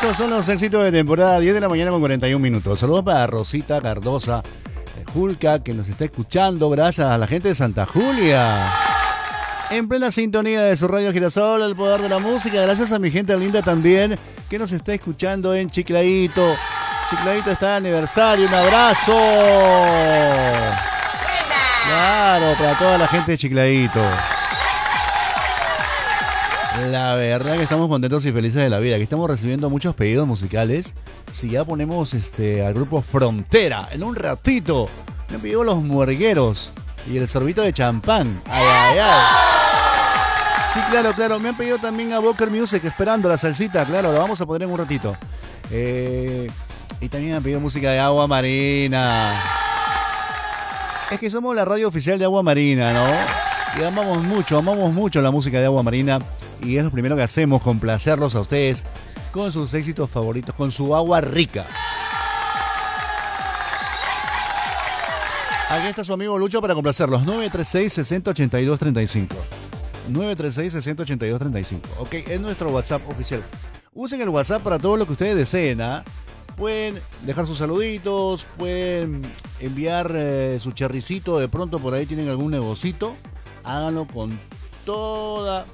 Estos son los éxitos de temporada, 10 de la mañana con 41 minutos. Saludos para Rosita Cardosa, Julca, que nos está escuchando. Gracias a la gente de Santa Julia. En plena sintonía de su radio Girasol, el poder de la música. Gracias a mi gente linda también, que nos está escuchando en Chiclaito. Chiclaito está de aniversario. Un abrazo. Claro, para toda la gente de Chiclaito. La verdad que estamos contentos y felices de la vida. Aquí estamos recibiendo muchos pedidos musicales. Si ya ponemos al grupo Frontera en un ratito. Me han pedido los muergueros y el sorbito de champán. Ay, ay, ay. Sí, claro. Me han pedido también a Boker Music, esperando la salsita. Claro, la vamos a poner en un ratito. Y también me han pedido música de Agua Marina. Es que somos la radio oficial de Agua Marina, ¿no? Y amamos mucho la música de Agua Marina. Y es lo primero que hacemos, complacerlos a ustedes con sus éxitos favoritos, con su agua rica. Aquí está su amigo Lucho para complacerlos. 936-6082-35. 936-6082-35. Ok, es nuestro WhatsApp oficial. Usen el WhatsApp para todo lo que ustedes deseen, ¿ah? Pueden dejar sus saluditos, pueden enviar su cherricito, de pronto por ahí tienen algún negocito. Háganlo con toda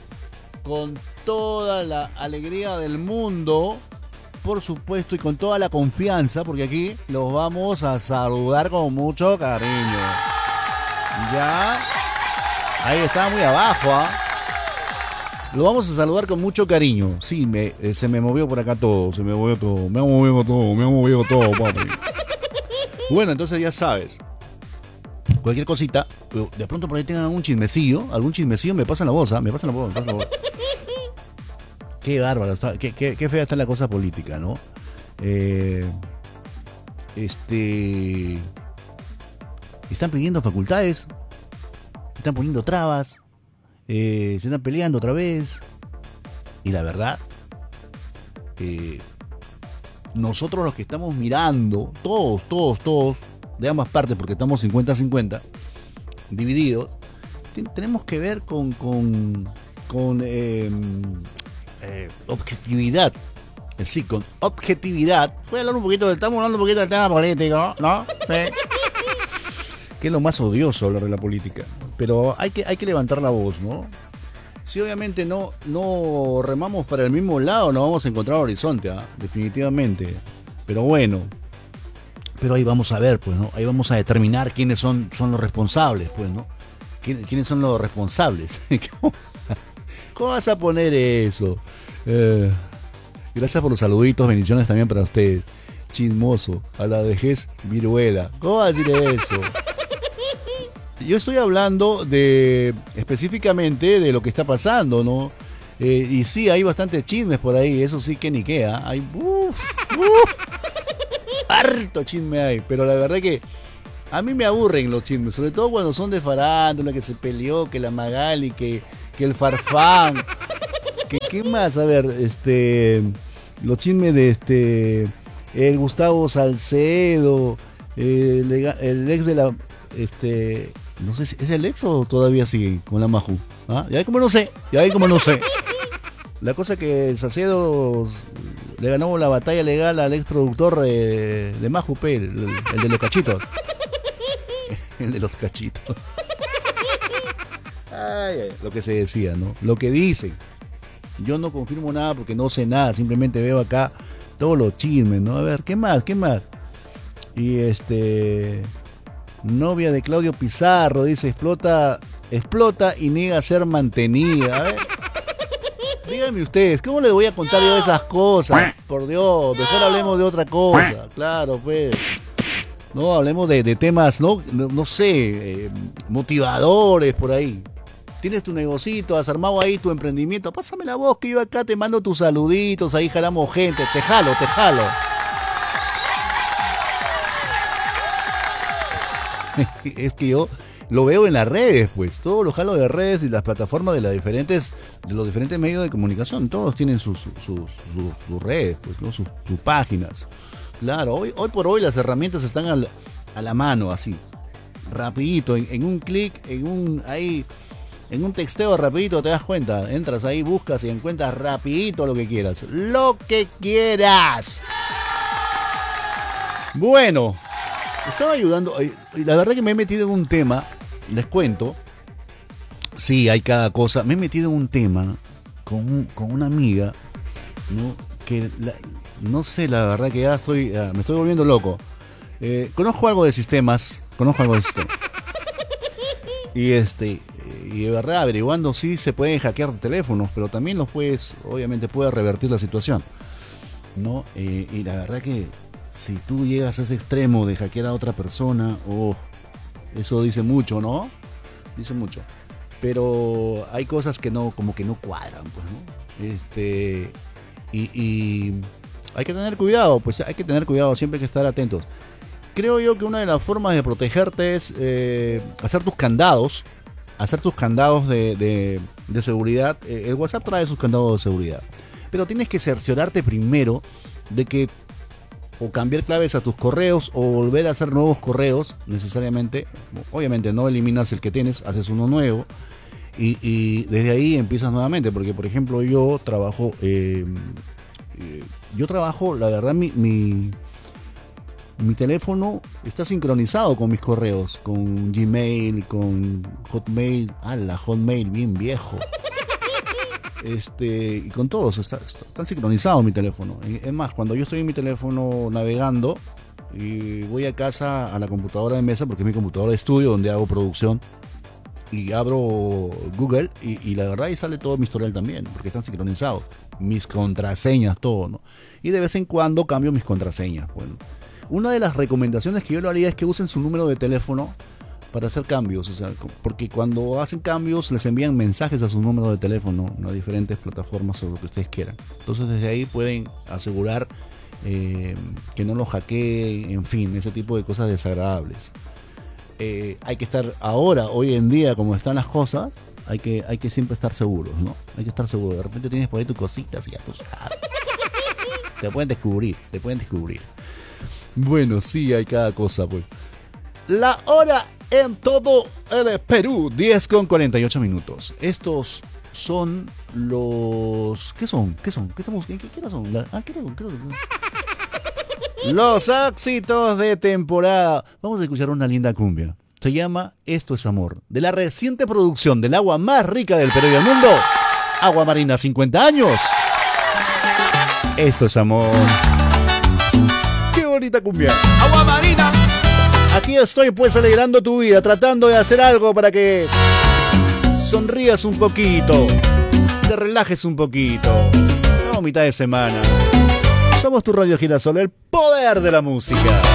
la alegría del mundo, por supuesto, y con toda la confianza, porque aquí los vamos a saludar con mucho cariño. Ya, ahí está muy abajo, ¿ah? Lo vamos a saludar con mucho cariño. Sí, se me movió por acá todo, me ha movido todo, papi. Bueno, entonces ya sabes. Cualquier cosita, de pronto por ahí tengan algún chismecillo, me pasan la voz, ¿ah? Me pasan la voz. Qué bárbaro, qué fea está la cosa política, ¿no? Están pidiendo facultades, están poniendo trabas, se están peleando otra vez. Y la verdad, nosotros los que estamos mirando, todos, de ambas partes, porque estamos 50-50, divididos, tenemos que ver con objetividad. Sí, con objetividad. Estamos hablando un poquito del tema político, ¿no? Sí. Que es lo más odioso, hablar de la política. Pero hay que levantar la voz, ¿no? Si obviamente no remamos para el mismo lado, no vamos a encontrar horizonte, ¿eh? Definitivamente. Pero bueno. Pero ahí vamos a ver, pues, ¿no? Ahí vamos a determinar quiénes son los responsables, pues, ¿no? ¿Quiénes son los responsables? ¿Cómo vas a poner eso? Gracias por los saluditos, bendiciones también para ustedes. Chismoso, a la vejez viruela. ¿Cómo vas a decir eso? Yo estoy hablando específicamente de lo que está pasando, ¿no? Y sí, hay bastantes chismes por ahí, eso sí que ni qué, ¿eh? Hay harto chisme hay, pero la verdad que a mí me aburren los chismes, sobre todo cuando son de farándula, que se peleó, que la Magali, que el Farfán, ¿qué más? A ver, los chismes de el Gustavo Salcedo, el ex de la, no sé si es el ex o todavía sigue con la Maju, ¿ah? Ya ahí como no sé. La cosa que el Salcedo le ganó la batalla legal al ex productor de Maju, el de los cachitos. El de los cachitos. Ay, lo que se decía, ¿no? Lo que dicen. Yo no confirmo nada porque no sé nada, simplemente veo acá todos los chismes, ¿no? A ver, ¿qué más? Y novia de Claudio Pizarro dice explota y niega ser mantenida. A ver, díganme ustedes, ¿cómo les voy a contar yo esas cosas? Por Dios, mejor hablemos de otra cosa. Claro, pues. No, hablemos de temas, no sé, motivadores por ahí. Tienes tu negocito, has armado ahí tu emprendimiento, pásame la voz que yo acá te mando tus saluditos, ahí jalamos gente, te jalo. Es que yo lo veo en las redes, pues, todo lo jalo de redes y las plataformas de los diferentes medios de comunicación, todos tienen sus redes, pues, ¿no? sus páginas. Claro, hoy por hoy las herramientas están a la mano, así, rapidito, en un clic, En un texteo rapidito te das cuenta. Entras ahí, buscas y encuentras rapidito lo que quieras. Lo que quieras. Bueno, estaba ayudando. La verdad que me he metido en un tema. Les cuento. Sí, hay cada cosa. Me he metido en un tema con una amiga, ¿no? Que no sé, la verdad que ya me estoy volviendo loco. Conozco algo de sistemas. Y de verdad, averiguando si se pueden hackear teléfonos, pero también obviamente puede revertir la situación, ¿no? Y la verdad que si tú llegas a ese extremo de hackear a otra persona, eso dice mucho, ¿no? Dice mucho. Pero hay cosas que como que no cuadran, pues, ¿no? Y hay que tener cuidado, siempre hay que estar atentos. Creo yo que una de las formas de protegerte es hacer tus candados de seguridad. El WhatsApp trae sus candados de seguridad, pero tienes que cerciorarte primero de que o cambiar claves a tus correos o volver a hacer nuevos correos necesariamente. Obviamente no eliminas el que tienes, haces uno nuevo y desde ahí empiezas nuevamente, porque por ejemplo yo trabajo, la verdad mi teléfono está sincronizado con mis correos, con Gmail, con Hotmail. Hotmail, bien viejo. Y con todos, están sincronizados mi teléfono. Es más, cuando yo estoy en mi teléfono navegando y voy a casa a la computadora de mesa, porque es mi computadora de estudio donde hago producción, y abro Google y la verdad ahí sale todo mi historial también, porque están sincronizados. Mis contraseñas, todo, ¿no? Y de vez en cuando cambio mis contraseñas. Bueno, una de las recomendaciones que yo le haría es que usen su número de teléfono para hacer cambios, o sea, porque cuando hacen cambios les envían mensajes a su número de teléfono, ¿no? A diferentes plataformas o lo que ustedes quieran. Entonces desde ahí pueden asegurar que no lo hackeen, en fin, ese tipo de cosas desagradables. Hay que estar hoy en día, como están las cosas, hay que siempre estar seguros, ¿no? Hay que estar seguros. De repente tienes por ahí tus cositas y ya tú sabes. Te pueden descubrir. Bueno, sí, hay cada cosa, pues. La hora en todo el Perú, 10:48. Estos son los... ¿Qué son? ¿Qué estamos? ¿Qué hora son? ¿Qué son? Los éxitos de temporada. Vamos a escuchar una linda cumbia. Se llama Esto es Amor, de la reciente producción del agua más rica del Perú y del mundo, Agua Marina, 50 años. Esto es Amor. Qué bonita cumbia. Agua Marina. Aquí estoy pues alegrando tu vida, tratando de hacer algo para que sonrías un poquito, te relajes un poquito. No, mitad de semana. Somos tu Radio Girasol, el poder de la música.